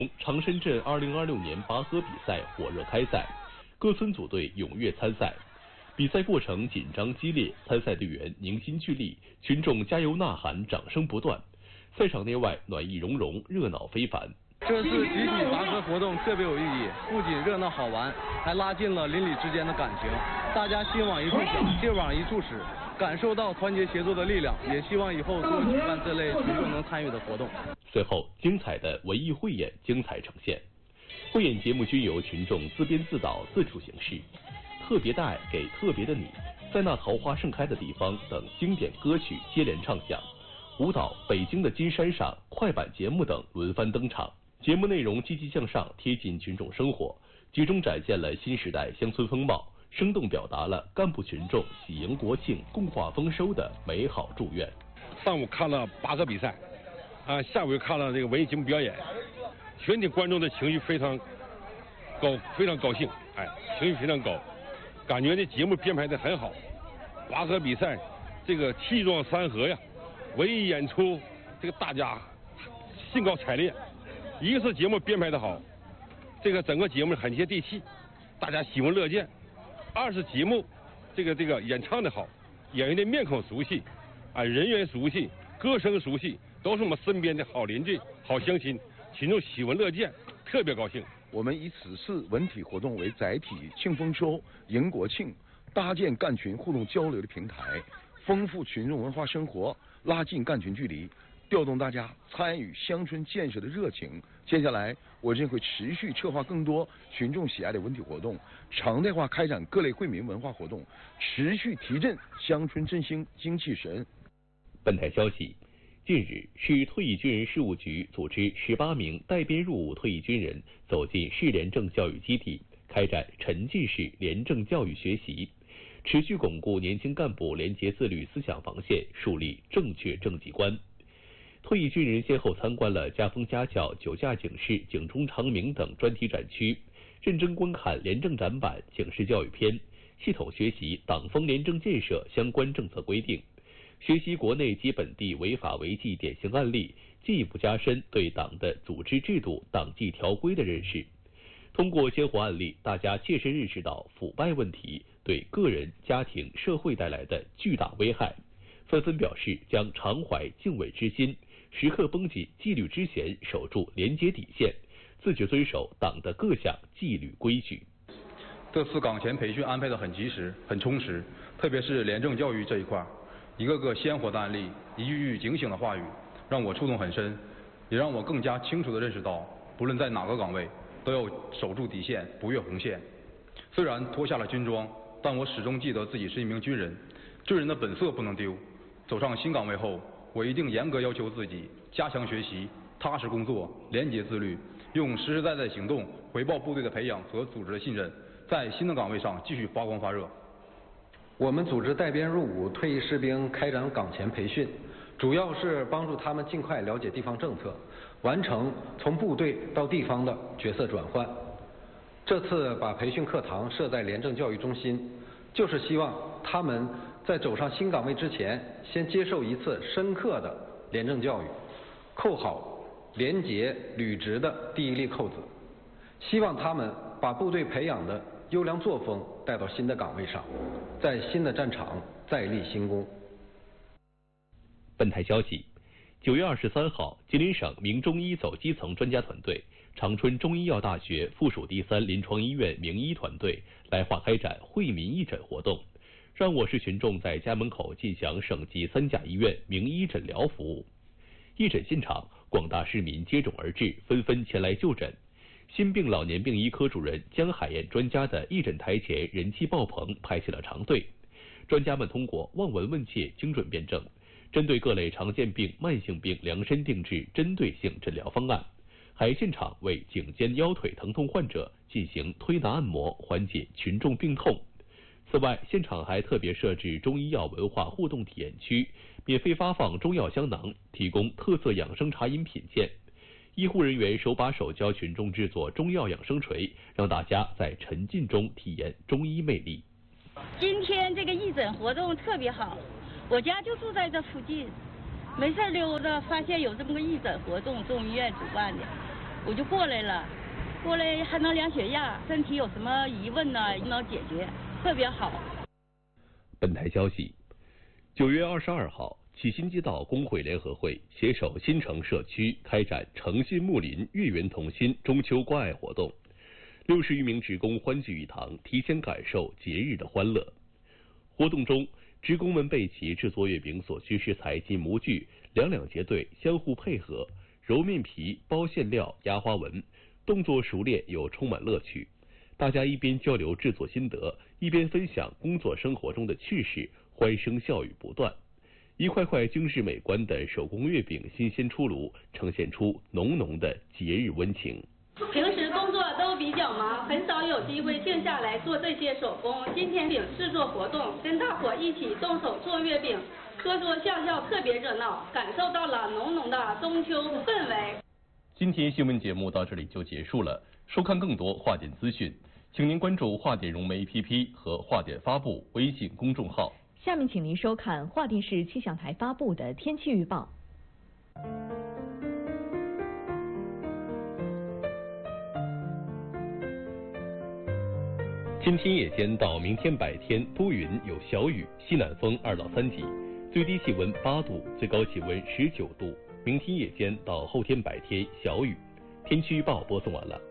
长深镇2026年拔河比赛火热开赛，各村组队踊跃参赛。比赛过程紧张激烈，参赛队员凝心聚力，群众加油呐喊，掌声不断。赛场内外暖意融融，热闹非凡。 这次集体拔河活动特别有意义，不仅热闹好玩，还拉近了邻里之间的感情。大家心往一处想，劲往一处使，感受到团结协作的力量。也希望以后多举办这类群众能参与的活动。 随后，精彩的文艺汇演精彩呈现。汇演节目均由群众自编自导自主形式。特别的爱给特别的你，在那桃花盛开的地方等经典歌曲接连唱响，舞蹈《北京的金山上》快板节目等轮番登场。节目内容积极向上，贴近群众生活，集中展现了新时代乡村风貌，生动表达了干部群众喜迎国庆、共话丰收的美好祝愿。 上午看了拔河比赛，下午又看了这个文艺节目表演，全体观众的情绪非常高，非常高兴，情绪非常高。感觉这节目编排的很好，拔河比赛这个气壮山河呀，文艺演出这个大家兴高采烈。一个是节目编排的好，这个整个节目很接地气，大家喜闻乐见；二是节目这个演唱的好，演员的面孔熟悉，人员熟悉，歌声熟悉，都是我们身边的好邻居、好乡亲，群众喜闻乐见，特别高兴。 我们以此次文体活动为载体，庆丰收、迎国庆，搭建干群互动交流的平台，丰富群众文化生活，拉近干群距离，调动大家参与乡村建设的热情。接下来，我将会持续策划更多群众喜爱的文体活动，常态化开展各类惠民文化活动，持续提振乡村振兴精气神。 本台消息。近日，市退役军人事务局组织18名带编入伍退役军人走进市廉政教育基地，开展沉浸式廉政教育学习，持续巩固年轻干部廉洁自律思想防线，树立正确政绩观。退役军人先后参观了家风家教、酒驾警示、警钟长鸣等专题展区，认真观看廉政展板、警示教育片，系统学习党风廉政建设相关政策规定。学习国内及本地违法违纪典型案例，进一步加深对党的组织制度、党纪条规的认识。通过鲜活案例，大家切身认识到腐败问题对个人、家庭、社会带来的巨大危害，纷纷表示将常怀敬畏之心，时刻绷紧纪律之弦，守住廉洁底线，自觉遵守党的各项纪律规矩。 这次岗前培训安排得很及时、很充实，特别是廉政教育这一块。一个个鲜活的案例，一句句警醒的话语，让我触动很深，也让我更加清楚地认识到，不论在哪个岗位，都要守住底线，不越红线。虽然脱下了军装，但我始终记得自己是一名军人，军人的本色不能丢。走上新岗位后，我一定严格要求自己，加强学习，踏实工作，廉洁自律，用实实在在的行动回报部队的培养和组织的信任，在新的岗位上继续发光发热。 我们组织带编入伍退役士兵开展岗前培训，主要是帮助他们尽快了解地方政策，完成从部队到地方的角色转换。这次把培训课堂设在廉政教育中心，就是希望他们在走上新岗位之前，先接受一次深刻的廉政教育，扣好廉洁履职的第一粒扣子。希望他们把部队培养的优良作风带到新的岗位上，在新的战场再立新功。 本台消息，9月23号，吉林省名中医走基层专家团队、长春中医药大学附属第3临床医院名医团队来华开展惠民义诊活动，让我市群众在家门口尽享省级3甲医院名医诊疗服务。义诊现场，广大市民接踵而至，纷纷前来就诊。心病老年病医科主任江海燕专家的义诊台前人气爆棚，排起了长队。专家们通过望闻问切、精准辩证，针对各类常见病、慢性病量身定制针对性诊疗方案，还现场为颈肩腰腿疼痛患者进行推拿按摩，缓解群众病痛。此外，现场还特别设置中医药文化互动体验区，免费发放中药香囊，提供特色养生茶饮品鉴。医护人员手把手教群众制作中药养生锤，让大家在沉浸中体验中医魅力。 今天这个义诊活动特别好，我家就住在这附近，没事溜达，发现有这么个义诊活动，中医院主办的， 我就过来了，过来还能量血压，身体有什么疑问呢能解决，特别好。 本台消息，9月22号，启新街道工会联合会携手新城社区开展诚信睦邻、月圆同心中秋关爱活动，60余名职工欢聚一堂，提前感受节日的欢乐。活动中，职工们备齐制作月饼所需食材及模具，两结队，相互配合，揉面皮、包馅料、压花纹，动作熟练又充满乐趣。大家一边交流制作心得，一边分享工作生活中的趣事，欢声笑语不断。一块块精致美观的手工月饼新鲜出炉，呈现出浓浓的节日温情。 平时工作都比较忙，很少有机会静下来做这些手工。今天饼制作活动，跟大伙一起动手做月饼，说说笑笑，特别热闹，感受到了浓浓的中秋氛围。 今天新闻节目到这里就结束了。收看更多华电资讯，请您关注华电融媒 APP 和华电发布微信公众号。 下面请您收看华电市气象台发布的天气预报。 今天夜间到明天白天多云有小雨，西南风2到3级，最低气温8度，最高气温19度。明天夜间到后天白天小雨。天气预报播送完了。